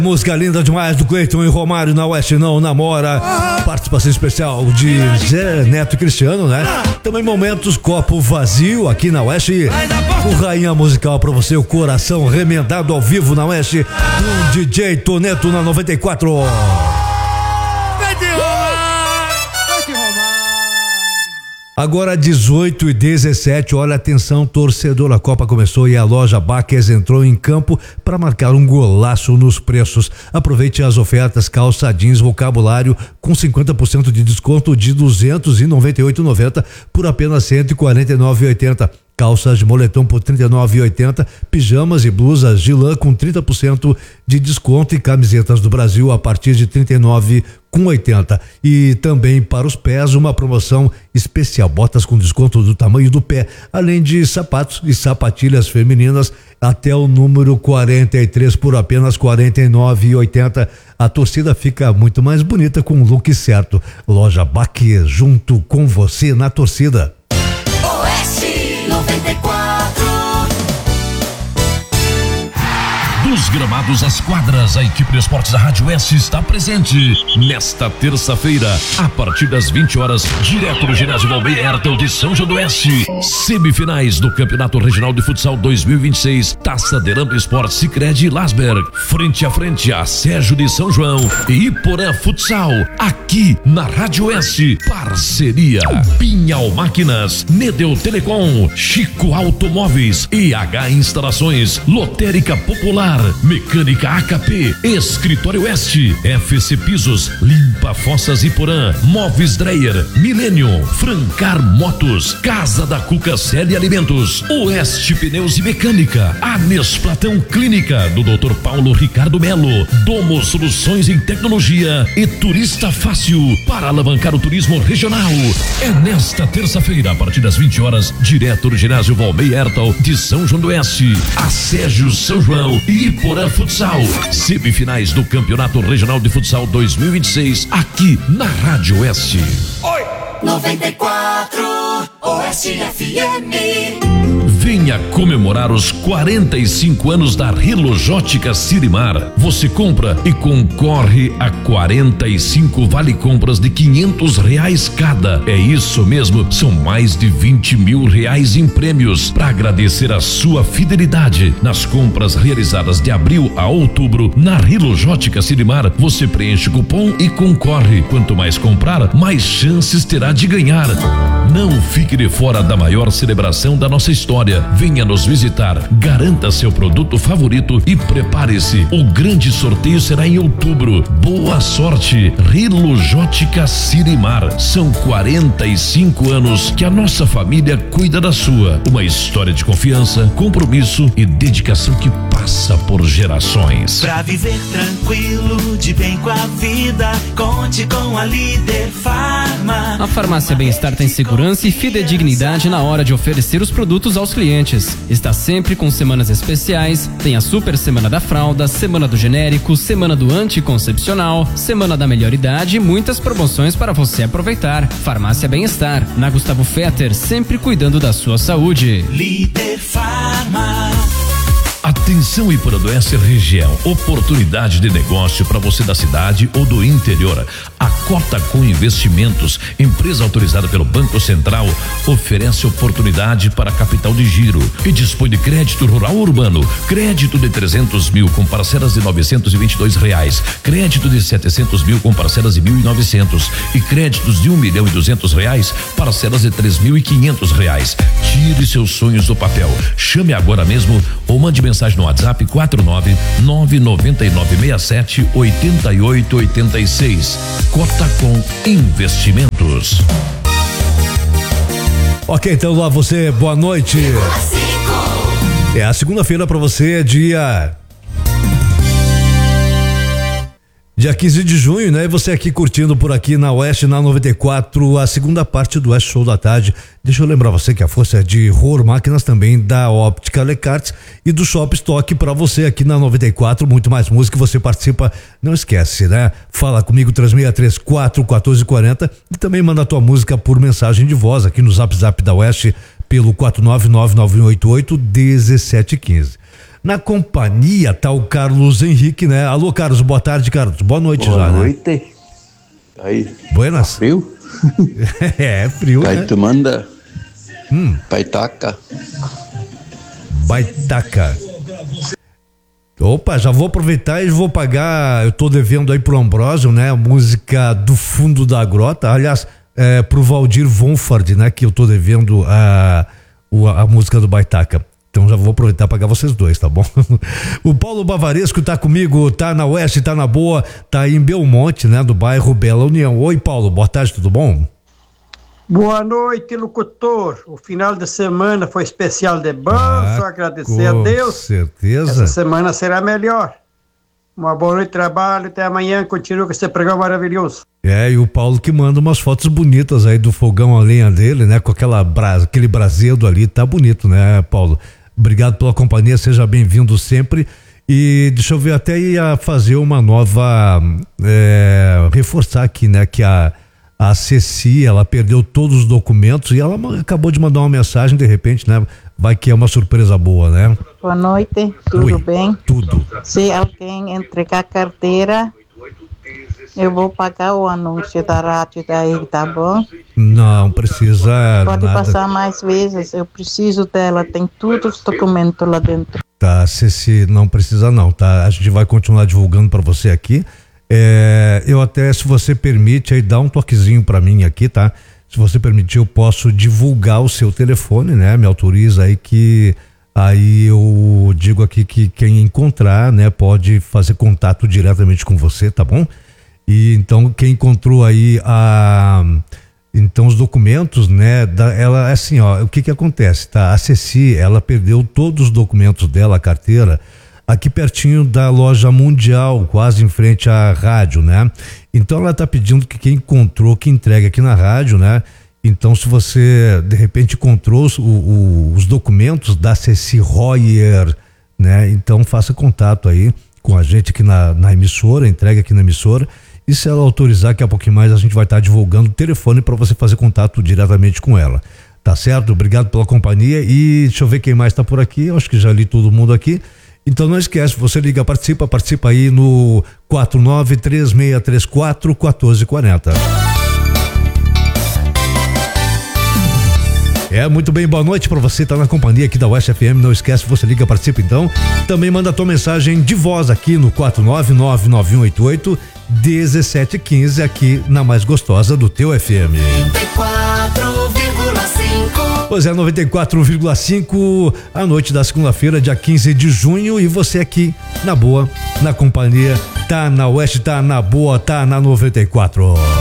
Música linda demais do Cleiton e Romário na Oeste Não Namora. Participação especial de Zé Neto e Cristiano, né? Também momentos copo vazio aqui na Oeste. O Rainha Musical pra você, o coração remendado ao vivo na Oeste. Com DJ Toneto na 94. Agora 18h17, olha atenção, torcedor, a Copa começou e a loja Baques entrou em campo para marcar um golaço nos preços. Aproveite as ofertas calça jeans vocabulário com 50% de desconto de R$ 298,90 por apenas R$ 149,80. Calças de moletom por R$ 39,80, pijamas e blusas de lã com 30% de desconto e camisetas do Brasil a partir de R$ 39,80. E também para os pés uma promoção especial, botas com desconto do tamanho do pé, além de sapatos e sapatilhas femininas até o número 43 por apenas R$ 49,80. A torcida fica muito mais bonita com o look certo. Loja Baques, junto com você na torcida. Oeste 94. Dos gramados às quadras, a equipe de esportes da Rádio Oeste está presente nesta terça-feira, a partir das 20 horas, direto do ginásio Valmir Hertel de São João do Oeste. Semifinais do Campeonato Regional de Futsal 2026, Taça Derando Esporte Sicredi Lasberg, frente a frente a Sérgio de São João e Iporã Futsal, aqui na Rádio Oeste. Parceria Pinhal Máquinas, Nedeu Telecom, Chico Automóveis, EH Instalações, Lotérica Popular, Mecânica AKP, Escritório Oeste, FC Pisos, Limpa Fossas Iporã, Móveis Dreyer, Milênio, Francar Motos, Casa da Cuca Celi Alimentos, Oeste Pneus e Mecânica, Anes Platão Clínica do Dr. Paulo Ricardo Melo, Domo Soluções em Tecnologia e Turista Fácil para alavancar o turismo regional. É nesta terça-feira, a partir das 20 horas, direto do ginásio Valmir Hertel de São João do Oeste, a Sérgio São João e Iporã Futsal, semifinais do Campeonato Regional de Futsal 2026, aqui na Rádio Oeste. Oi! 94 Oeste FM. Venha comemorar os 45 anos da Rilojótica Sirimar. Você compra e concorre a 45 vale compras de R$500 cada. É isso mesmo, são mais de R$20 mil em prêmios. Para agradecer a sua fidelidade nas compras realizadas de abril a outubro na Rilojótica Sirimar, você preenche o cupom e concorre. Quanto mais comprar, mais chances terá de ganhar. Não fique de fora da maior celebração da nossa história. Venha nos visitar, garanta seu produto favorito e prepare-se. O grande sorteio será em outubro. Boa sorte, Rilojótica Sirimar. São 45 anos que a nossa família cuida da sua. Uma história de confiança, compromisso e dedicação que passa por gerações. Pra viver tranquilo, de bem com a vida, conte com a Líder Farma. A Farmácia Bem-Estar tem segurança e fidedignidade na hora de oferecer os produtos aos clientes. Está sempre com semanas especiais, tem a Super Semana da Fralda, Semana do Genérico, Semana do Anticoncepcional, Semana da Melhor Idade e muitas promoções para você aproveitar. Farmácia Bem-Estar, na Gustavo Fetter, sempre cuidando da sua saúde. Líder Farma. Atenção Iporã do Oeste região, oportunidade de negócio para você da cidade ou do interior. A Cotacom Investimentos, empresa autorizada pelo Banco Central, oferece oportunidade para capital de giro e dispõe de crédito rural urbano, crédito de 300 mil com parcelas de R$922, crédito de 700 mil com parcelas de R$1.900 e créditos de R$1.200, parcelas de R$3.500. Tire seus sonhos do papel. Chame agora mesmo ou mande mensagem no WhatsApp 49999678886. Cotacom Investimentos. Ok, então lá você, boa noite. É a segunda-feira para você, dia 15 de junho, né? E você aqui curtindo por aqui na Oeste, na 94, a segunda parte do Oeste Show da Tarde. Deixa eu lembrar você que a força é de Rohr Máquinas, também da Óptica Lecartes e do Shop Stock para você aqui na 94. Muito mais música, você participa, não esquece, né? Fala comigo, 3634-1440 e também manda a tua música por mensagem de voz aqui no Zap da Oeste pelo 4999188-1715. Na companhia tá o Carlos Henrique, né? Alô, Carlos, boa tarde, Carlos. Boa noite. Boa já, noite. Né? Aí. Buenas. Tá frio? É, frio, Aí né? tu manda. Baitaca. Baitaca. Opa, já vou aproveitar e vou pagar, eu tô devendo aí pro Ambrósio, né? A música Do Fundo da Grota, aliás, pro Valdir Vonfard, né? Que eu tô devendo a música do Baitaca. Então já vou aproveitar e pagar vocês dois, tá bom? O Paulo Bavaresco tá comigo, tá na Oeste, tá na Boa, tá em Belmonte, né? Do bairro Bela União. Oi, Paulo, boa tarde, tudo bom? Boa noite, locutor. O final de semana foi especial de bom, só agradecer a Deus. Com certeza. Essa semana será melhor. Uma boa noite de trabalho, até amanhã, continua com esse programa maravilhoso. E o Paulo que manda umas fotos bonitas aí do fogão a lenha dele, né? Com aquele brasedo ali, tá bonito, né, Paulo? Obrigado pela companhia, seja bem-vindo sempre. E deixa eu ver, até ia fazer uma nova, reforçar aqui, né, que a Ceci, ela perdeu todos os documentos e ela acabou de mandar uma mensagem, de repente, né? Vai que é uma surpresa boa, né? Boa noite, tudo Oi, bem? Tudo. Se alguém entregar a carteira, eu vou pagar o anúncio da rádio daí, tá bom? Não precisa. Pode nada. passar mais vezes, eu preciso dela, tem todos os documentos lá dentro. Tá, Ceci, não precisa não, tá? A gente vai continuar divulgando para você aqui. Eu até, se você permite, aí dá um toquezinho para mim aqui, tá? Se você permitir, eu posso divulgar o seu telefone, né? Me autoriza aí que aí eu digo aqui que quem encontrar, né? Pode fazer contato diretamente com você, tá bom? E então quem encontrou aí então os documentos, né? Ela, assim, ó, o que acontece, tá? A Ceci, ela perdeu todos os documentos dela, a carteira, aqui pertinho da Loja Mundial, quase em frente à rádio, né? Então ela tá pedindo que quem encontrou, que entregue aqui na rádio, né? Então se você de repente encontrou os documentos da Ceci Royer, né? Então faça contato aí com a gente aqui na emissora, entregue aqui na emissora, e se ela autorizar, que a pouquinho mais a gente vai estar divulgando o telefone para você fazer contato diretamente com ela. Tá certo? Obrigado pela companhia e deixa eu ver quem mais tá por aqui, eu acho que já li todo mundo aqui. Então não esquece, você liga, participa aí no 4936341440. Muito bem, boa noite pra você, tá na companhia aqui da Oeste FM, não esquece, você liga, participa então, também manda a tua mensagem de voz aqui no 49991881715 aqui na mais gostosa do teu FM. 94,5. Pois é, 94,5, a noite da segunda-feira, dia 15 de junho, e você aqui na Boa, na companhia, tá na Oeste, tá na Boa, tá na 94.